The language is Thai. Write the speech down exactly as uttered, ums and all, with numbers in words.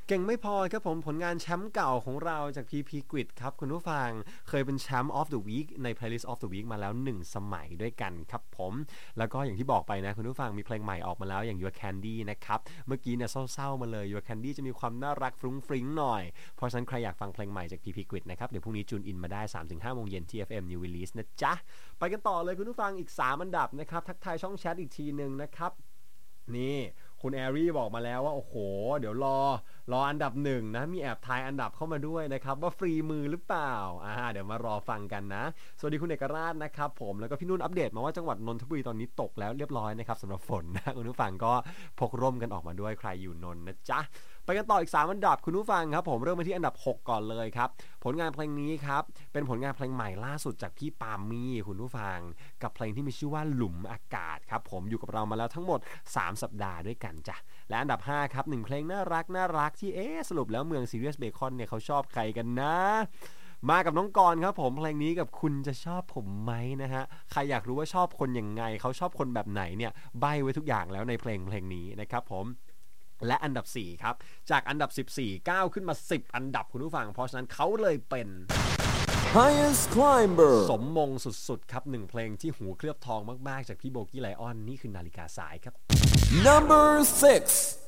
เก่งไม่พอครับผมผลงานแชมป์เก่าของเราจาก พี พี Grid ครับคุณผู้ฟังเคยเป็นแชมป์ of the week ใน playlist of the week มาแล้วหนึ่งสมัยด้วยกันครับผมแล้วก็อย่างที่บอกไปนะคุณผู้ฟังมีเพลงใหม่ออกมาแล้วอย่าง Your Candy นะครับเมื่อกี้เนี่ยเศร้าๆมาเลย Your Candy จะมีความน่ารักฟรุ้งฟริ้งหน่อยเพราะฉะนั้นใครอยากฟังเพลงใหม่จาก พี พี Grid นะครับเดี๋ยวพรุ่งนี้จูนอินมาได้ สามถึงห้า โมงเย็นที่ เอฟ เอ็ม New Release นะจ๊ะไปกันต่อเลยคุณผู้ฟังอีกสามอันดับนะครับทักทายช่องแชทอีกทีนึงนะครับนี่คุณแอรี่บอกมาแล้วว่าโอ้โหเดี๋ยวรอรออันดับหนึ่งนะมีแอบทายอันดับเข้ามาด้วยนะครับว่าฟรีมือหรือเปล่าอ่าเดี๋ยวมารอฟังกันนะสวัสดีคุณเอกราชนะครับผมแล้วก็พี่นุ่นอัปเดตมาว่าจังหวัดนนทบุรีตอนนี้ตกแล้วเรียบร้อยนะครับสำหรับฝนนะคุณผู้ฟังก็พกร่มกันออกมาด้วยใครอยู่นนท์นะจ๊ะไปกันต่ออีกสามอันดับคุณผู้ฟังครับผมเริ่มไปที่อันดับหกก่อนเลยครับผลงานเพลงนี้ครับเป็นผลงานเพลงใหม่ล่าสุดจากพี่ปามี่คุณผู้ฟังกับเพลงที่มีชื่อว่าหลุมอากาศครับผมอยู่กับเรามาแล้วทั้งหมดสามสัปดาห์ด้วยกันจ้ะและอันดับห้าครับหนึ่งเพลงน่ารักน่ารักที่เอ๊ะสรุปแล้วเมืองซีเรียสเบคอนเนี่ยเขาชอบใครกันนะมากับน้องกรครับผมเพลงนี้กับคุณจะชอบผมไหมนะฮะใครอยากรู้ว่าชอบคนยังไงเขาชอบคนแบบไหนเนี่ยใบ้ไว้ทุกอย่างแล้วในเพลงเพลงนี้นะครับผมและอันดับสี่ครับจากอันดับสิบสี่ก้าวขึ้นมาสิบอันดับคุณผู้ฟังเพราะฉะนั้นเขาเลยเป็น Highest Climber สมมงสุดๆครับหนึ่งเพลงที่หูเคลือบทองมากๆจากพี่โบกี้ไลออนนี่คือนาฬิกาสายครับ Number six